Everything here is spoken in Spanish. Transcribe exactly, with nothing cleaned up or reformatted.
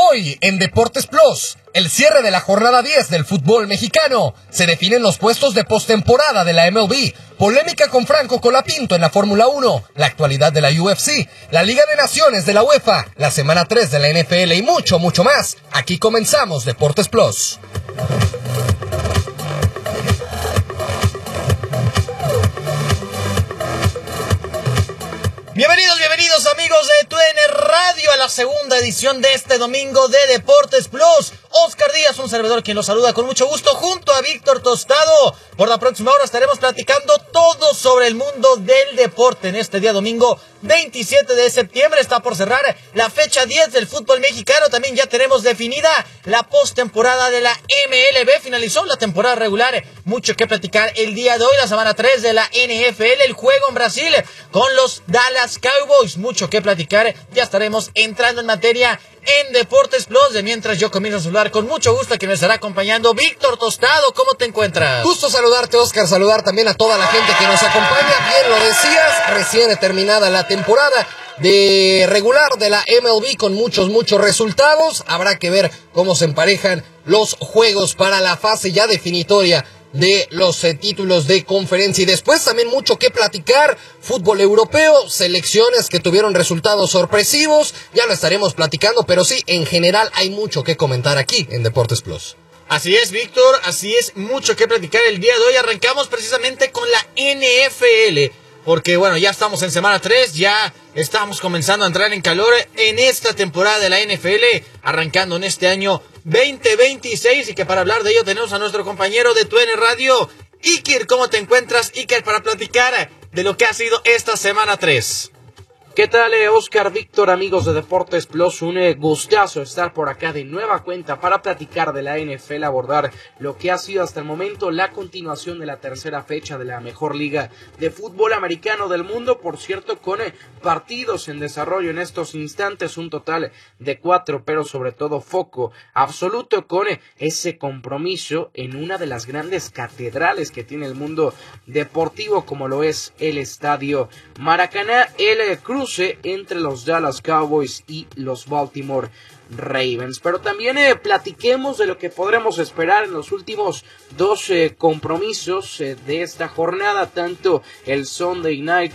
Hoy en Deportes Plus, el cierre de la jornada diez del fútbol mexicano. Se definen los puestos de postemporada de la M L B, polémica con Franco Colapinto en la Fórmula uno, la actualidad de la U F C, la Liga de Naciones de la UEFA, la semana tres de la N F L y mucho, mucho más. Aquí comenzamos Deportes Plus. Bienvenidos, bienvenidos amigos de T U D N Radio a la segunda edición de este domingo de Deportes Plus. Oscar Díaz, un servidor quien los saluda con mucho gusto junto a Víctor Tostado. Por la próxima hora estaremos platicando todo sobre el mundo del deporte. En este día domingo veintisiete de septiembre está por cerrar la fecha diez del fútbol mexicano. También ya tenemos definida la postemporada de la M L B. Finalizó la temporada regular. Mucho que platicar el día de hoy, la semana tres de la N F L, el juego en Brasil con los Dallas Cowboys. Mucho que platicar. Ya estaremos entrando en materia en Deportes Plus. De mientras yo comienzo a saludar con mucho gusto a quien me estará acompañando, Víctor Tostado. ¿Cómo te encuentras? Gusto saludarte, Oscar, saludar también a toda la gente que nos acompaña. Bien lo decías, recién terminada la temporada de regular de la M L B con muchos, muchos resultados. Habrá que ver cómo se emparejan los juegos para la fase ya definitoria de los eh, títulos de conferencia. Y después también mucho que platicar, fútbol europeo, selecciones que tuvieron resultados sorpresivos, ya lo estaremos platicando, pero sí, en general hay mucho que comentar aquí en Deportes Plus. Así es, Víctor, así es, mucho que platicar el día de hoy. Arrancamos precisamente con la N F L, porque bueno, ya estamos en semana tres, ya estamos comenzando a entrar en calor en esta temporada de la N F L, arrancando en este año veinte veintiséis, y que para hablar de ello tenemos a nuestro compañero de T U D N Radio, Iker. ¿Cómo te encuentras, Iker, para platicar de lo que ha sido esta semana tres? ¿Qué tal, eh, Oscar, Víctor, amigos de Deportes Plus? Un eh, gustazo estar por acá de nueva cuenta para platicar de la N F L, abordar lo que ha sido hasta el momento la continuación de la tercera fecha de la mejor liga de fútbol americano del mundo, por cierto, con eh, partidos en desarrollo en estos instantes, un total de cuatro, pero sobre todo foco absoluto con eh, ese compromiso en una de las grandes catedrales que tiene el mundo deportivo, como lo es el Estadio Maracaná, el eh, Cruz entre los Dallas Cowboys y los Baltimore Ravens. Pero también eh, platiquemos de lo que podremos esperar en los últimos dos eh, compromisos eh, de esta jornada, tanto el Sunday Night